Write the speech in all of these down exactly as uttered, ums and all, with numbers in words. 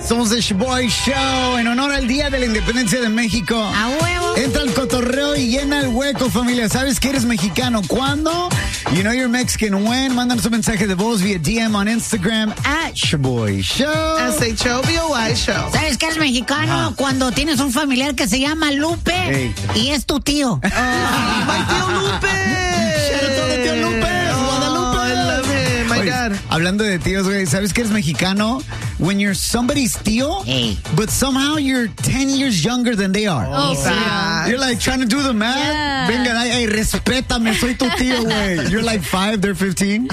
Somos The Shoboy Show en honor al Día de la Independencia de México. ¡A huevo! Entra al cotorreo y llena el hueco, familia. ¿Sabes que eres mexicano? ¿Cuándo? You know you're Mexican when? Mándanos un mensaje de voz vía D M on Instagram at Shoboy Show. S H O B O Y Show. ¿Sabes que eres mexicano? Ajá. Cuando tienes un familiar que se llama Lupe hey. y es tu tío. Oh, ¡my tío Lupe! ¡Shout tío Lupe! ¡Guadalupe! I love him, my God. Hablando de tíos, güey, ¿sabes que eres mexicano? When you're somebody's tío, hey. but somehow you're ten years younger than they are. Oh, yeah. You're like trying to do the math. Yeah. Venga, hey, respétame, soy tu tío, güey. You're like five, they're fifteen.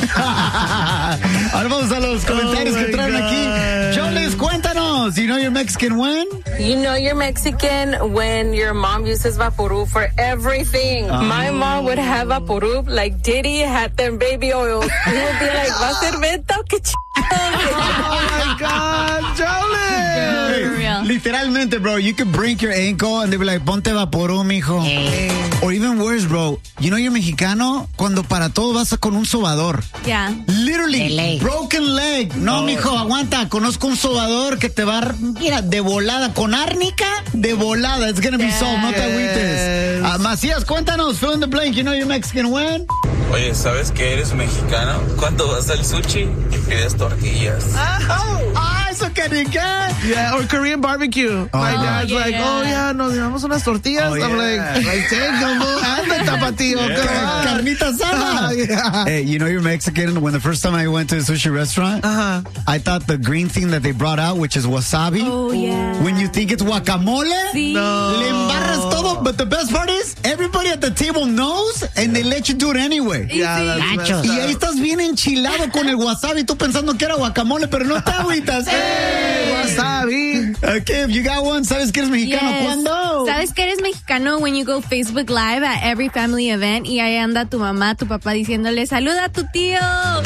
Ahora vamos a los comentarios oh que traen God. aquí. Jones, cuéntanos. You know you're Mexican when? You know you're Mexican when your mom uses Vaporub for everything. Uh-huh. My mom would have Vaporub like Diddy had them baby oils. He would be like, ¿va a ser venta o qué ch***? Oh my God, Jolie! Hey, literalmente, bro, you could break your ankle and they be like, ponte Vaporub, mijo. Hey. Or even worse, bro, you know you're mexicano cuando para todo vas con un sobador. Yeah. Literally, broken leg. No, oh. mijo, aguanta, conozco un sobador que te va a, mira, de volada, con árnica, de volada. It's gonna be yes. solved, no te agüites. Uh, Macías, cuéntanos, fill in the blank, you know you're Mexican when? Oye, ¿sabes que eres mexicano? Cuando vas al sushi y pides tortillas. Oh, ah, eso que ni qué. Yeah, or Korean barbecue. Oh. My dad's yeah, like, yeah. oh yeah, nos llevamos unas tortillas. Oh, I'm yeah. like, like, take them, anda tapatío. Yeah. Carnita asada. Uh, yeah. Hey, you know you're Mexican. When the first time I went to a sushi restaurant, uh-huh. I thought the green thing that they brought out, which is wasabi. Oh yeah. When you think it's guacamole, sí. no. le embarras todo. But the best part is, everybody at the table knows, and they let you do it anyway. Yeah, that's y ahí estás bien enchilado con el wasabi, tú pensando que era guacamole, pero no te agüitas. ¡Hey! Wasabi. Okay, if you got one, ¿sabes que eres mexicano? Yes. ¿Cuándo? ¿Sabes que eres mexicano when you go Facebook Live at every family event y ahí anda tu mamá, tu papá diciéndole, saluda a tu tío?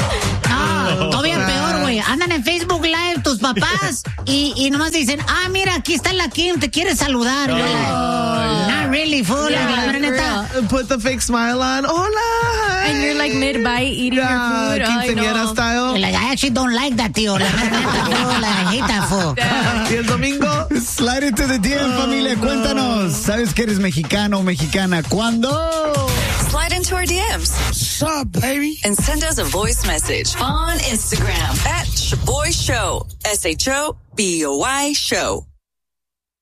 Ah, todavía peor, güey. Andan en Facebook Live tus papás y, y nomás dicen, ah, mira, aquí está la Kim, te quiere saludar. Oh. Not really, fool. Yeah, la neta. Put the fake smile on. Hola. And you're like mid-bite eating yeah, your food. Quinceañera oh, style. Like, I actually don't like that, tío. La neta, fool. I hate that, fool. Y el domingo, slide into the D M, oh, familia. No. Cuéntanos. ¿Sabes que eres mexicano o mexicana? ¿Cuándo? Slide into our D Ms. What's up, baby? And send us a voice message on Instagram at Shoboy Show. S H O B O Y Show.